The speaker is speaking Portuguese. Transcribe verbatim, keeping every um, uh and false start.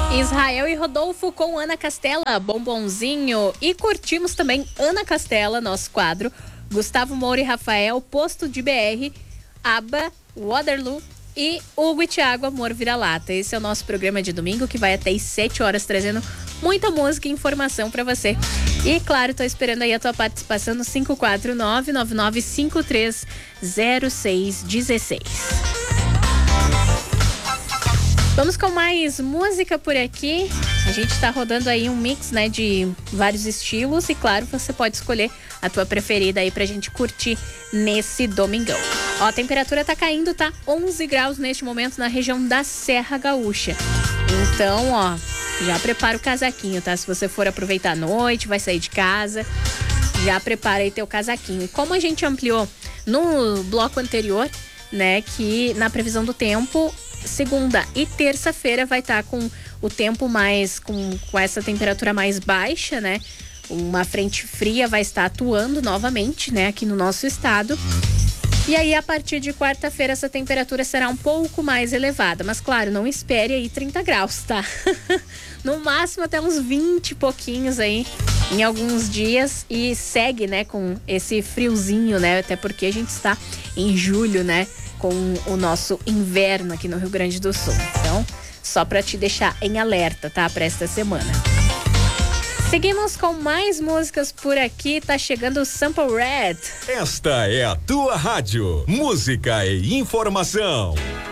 Israel e Rodolfo com Ana Castela, Bombonzinho. E curtimos também Ana Castela, nosso quadro. Gustavo Moura e Rafael, Posto de B R, Abba, Waterloo e Hugo e Thiago, Amor Vira-Lata. Esse é o nosso programa de domingo que vai até às sete horas trazendo muita música e informação pra você. E claro, tô esperando aí a tua participação no cinco quatro nove, nove nove cinco três zero seis um seis. Vamos com mais música por aqui. A gente tá rodando aí um mix, né, de vários estilos e claro, você pode escolher a tua preferida aí pra gente curtir nesse domingão. Ó, a temperatura tá caindo, tá? onze graus neste momento na região da Serra Gaúcha. Então, ó, já prepara o casaquinho, tá? Se você for aproveitar a noite, vai sair de casa, já prepara aí teu casaquinho. E como a gente ampliou no bloco anterior, né, que na previsão do tempo, segunda e terça-feira vai estar tá com o tempo mais, com, com essa temperatura mais baixa, né? Uma frente fria vai estar atuando novamente, né, aqui no nosso estado. E aí, a partir de quarta-feira, essa temperatura será um pouco mais elevada. Mas, claro, não espere aí trinta graus, tá? No máximo até uns vinte e pouquinhos aí em alguns dias. E segue, né, com esse friozinho, né? Até porque a gente está em julho, né? Com o nosso inverno aqui no Rio Grande do Sul. Então, só para te deixar em alerta, tá? Para esta semana. Seguimos com mais músicas por aqui, tá chegando o Sample Red. Esta é a tua rádio, música e informação.